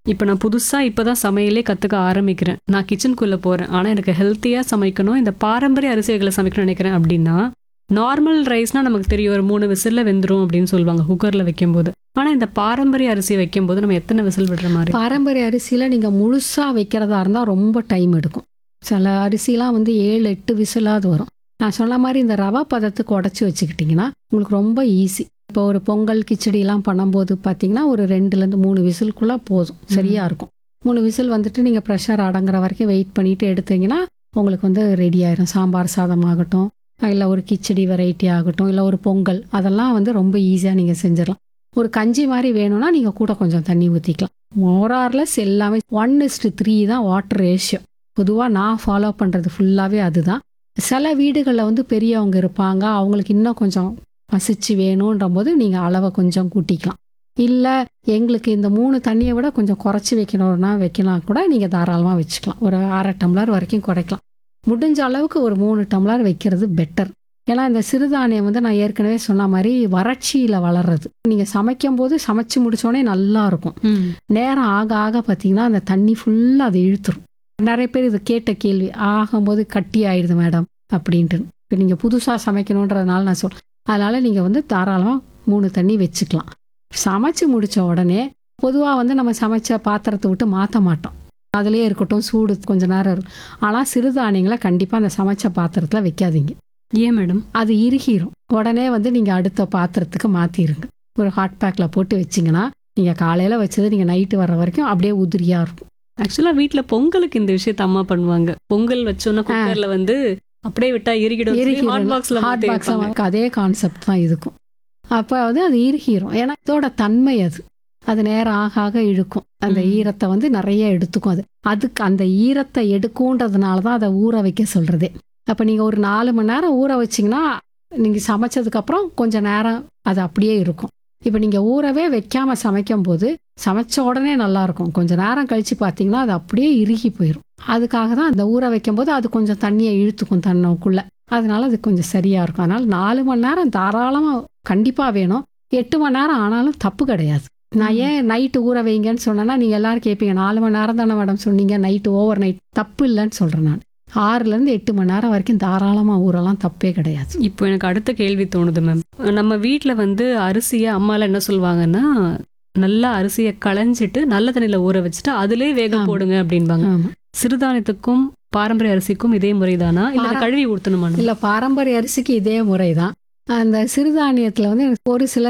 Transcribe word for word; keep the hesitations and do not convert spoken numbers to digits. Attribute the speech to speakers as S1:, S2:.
S1: இப்போ நான் புதுசா இப்பதான் சமையலே கத்துக்க ஆரம்பிக்கிறேன். நான் கிச்சனுக்குள்ள போறேன். ஆனா எனக்கு ஹெல்த்தியா சமைக்கணும். இந்த பாரம்பரிய அரிசி வகைகளை சமைக்கணும்னு நினைக்கிறேன் அப்படின்னா, நார்மல் ரைஸ்னா நமக்கு தெரியும் ஒரு மூணு விசில்ல வெந்துரும் அப்படின்னு சொல்லுவாங்க குக்கர்ல வைக்கும்போது. ஆனா இந்த பாரம்பரிய அரிசி வைக்கும்போது நம்ம எத்தனை விசில் விடுற மாதிரி?
S2: பாரம்பரிய அரிசியில் நீங்கள் முழுசாக வைக்கிறதா இருந்தால் ரொம்ப டைம் எடுக்கும். சில அரிசிலாம் வந்து ஏழு எட்டு விசிலாவது வரும். நான் சொன்ன மாதிரி இந்த ரவா பதத்துக்கு உடச்சி வச்சுக்கிட்டிங்கன்னா உங்களுக்கு ரொம்ப ஈஸி. இப்போ ஒரு பொங்கல் கிச்சடிலாம் பண்ணும்போது பார்த்தீங்கன்னா ஒரு ரெண்டுலேருந்து மூணு விசிலுக்குள்ளே போதும், சரியாக இருக்கும். மூணு விசில் வந்துட்டு நீங்கள் ப்ரெஷர் அடங்குற வரைக்கும் வெயிட் பண்ணிவிட்டு எடுத்தீங்கன்னா உங்களுக்கு வந்து ரெடி ஆயிரும். சாம்பார் சாதம் ஆகட்டும், இல்லை ஒரு கிச்சடி வெரைட்டி ஆகட்டும், இல்லை ஒரு பொங்கல், அதெல்லாம் வந்து ரொம்ப ஈஸியாக நீங்கள் செஞ்சிடலாம். ஒரு கஞ்சி மாதிரி வேணும்னா நீங்கள் கூட கொஞ்சம் தண்ணி ஊற்றிக்கலாம். மோரார்லெஸ் எல்லாமே ஒன் இஸ்டு த்ரீ தான் வாட்டர் ரேஷியோ. பொதுவாக நான் ஃபாலோ பண்ணுறது ஃபுல்லாகவே அதுதான். சில வீடுகளில் வந்து பெரியவங்க இருப்பாங்க, அவங்களுக்கு இன்னும் கொஞ்சம் பசிச்சு வேணுன்ற போது நீங்கள் அளவை கொஞ்சம் கூட்டிக்கலாம். இல்லை எங்களுக்கு இந்த மூணு தண்ணியை விட கொஞ்சம் குறைச்சி வைக்கணும்னா வைக்கலாம் கூட நீங்கள் தாராளமாக வச்சுக்கலாம். ஒரு அரை டம்ளர் வரைக்கும் குறைக்கலாம். முடிஞ்ச அளவுக்கு ஒரு மூணு டம்ளர் வைக்கிறது பெட்டர். ஏன்னா இந்த சிறுதானியம் வந்து நான் ஏற்கனவே சொன்ன மாதிரி வறட்சியில் வளர்றது. நீங்கள் சமைக்கும் போது சமைச்சு முடிச்சோடனே நல்லா இருக்கும். நேரம் ஆக ஆக பார்த்தீங்கன்னா அந்த தண்ணி ஃபுல்லாக அதை இழுத்துரும். நிறைய பேர் இது கேட்ட கேள்வி, ஆகும்போது கட்டி ஆயிடுது மேடம் அப்படின்ட்டு. இப்போ நீங்கள் புதுசாக சமைக்கணுன்றதுனால நான் சொல் அதனால் நீங்கள் வந்து தாராளமாக மூணு தண்ணி வச்சுக்கலாம். சமைச்சு முடித்த உடனே பொதுவாக வந்து நம்ம சமைச்ச பாத்திரத்தை விட்டு மாற்ற மாட்டோம், அதிலே இருக்கட்டும், சூடு கொஞ்சம் நேரம் இருக்கும். ஆனால் சிறுதானியங்களை கண்டிப்பாக அந்த சமைச்ச பாத்திரத்தில் வைக்காதீங்க.
S1: ஏன் மேடம்?
S2: அது இறுகிரும். உடனே வந்து நீங்கள் அடுத்த பாத்திரத்துக்கு மாற்றிடுங்க. ஒரு ஹாட் பேக்கில் போட்டு வச்சிங்கன்னா நீங்கள் காலையில் வச்சது நீங்கள் நைட்டு வர்ற வரைக்கும் அப்படியே உதிரியாக இருக்கும்.
S1: ஆக்சுவலா வீட்ல பொங்கலுக்கு இந்த விஷயத்த அம்மா பண்ணுவாங்க. பொங்கல் வச்சோன்னா குக்கர்ல வந்து அப்படியே விட்டா இறுகிடும். ஹாட் பாக்ஸ்ல
S2: ஹாட் பாக்ஸ் அதே கான்செப்ட் தான் இருக்கும். அப்போ வந்து அது இறுகிரும். ஏன்னா இதோட தன்மை அது அது நேரம் ஆக ஆக இழுக்கும். அந்த ஈரத்தை வந்து நிறைய எடுத்துக்கும். அது அதுக்கு அந்த ஈரத்தை எடுக்கும்ன்றதுனால தான் அதை ஊற வைக்க சொல்றதே. அப்போ நீங்கள் ஒரு நாலு மணி நேரம் ஊற வச்சிங்கன்னா நீங்கள் சமைச்சதுக்கப்புறம் கொஞ்சம் நேரம் அது அப்படியே இருக்கும். இப்போ நீங்கள் ஊறவே வைக்காமல் சமைக்கும் போது சமைச்ச உடனே நல்லாயிருக்கும், கொஞ்சம் நேரம் கழித்து பார்த்தீங்கன்னா அது அப்படியே இறுகி போயிடும். அதுக்காக தான் அந்த ஊற வைக்கும் போது அது கொஞ்சம் தண்ணியை இழுத்துக்கும் தன்னுக்குள்ளே. அதனால அது கொஞ்சம் சரியாக இருக்கும். அதனால் நாலு மணி நேரம் தாராளமாக கண்டிப்பாக வேணும். எட்டு மணி நேரம் ஆனாலும் தப்பு கிடையாது. நான் ஏன் நைட்டு ஊற வைங்கன்னு சொன்னேன்னா நீங்கள் எல்லாரும் கேட்பீங்க, நாலு மணி நேரம் தானே மேடம் சொன்னீங்க, நைட்டு ஓவர் நைட் தப்பு இல்லைன்னு சொல்கிறேன். நான் ஆறுலேருந்து எட்டு மணி நேரம் வரைக்கும் தாராளமாக ஊறலாம், தப்பே கிடையாது.
S1: இப்போ எனக்கு அடுத்த கேள்வி தோணுது மேம். நம்ம வீட்டில் வந்து அரிசியை அம்மாலாம் என்ன சொல்லுவாங்கன்னா, நல்லா அரிசியை களைஞ்சிட்டு நல்ல தண்ணியில ஊற வச்சுட்டு அதிலே வேக போடுங்க அப்படின்பாங்க. சிறுதானியத்துக்கும் பாரம்பரிய அரிசிக்கும் இதே முறைதானா இல்லை கழுவி ஊற்றணுமா?
S2: இல்லை, பாரம்பரிய அரிசிக்கு இதே முறை தான். அந்த சிறுதானியத்தில் வந்து ஒரு சில